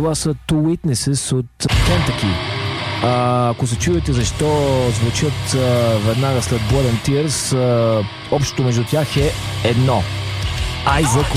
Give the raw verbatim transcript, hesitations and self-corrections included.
Това са Two Witnesses от Kentucky. А, ако се чуете защо звучат а, веднага след Blood and Tears, а, общото между тях е едно. Айзек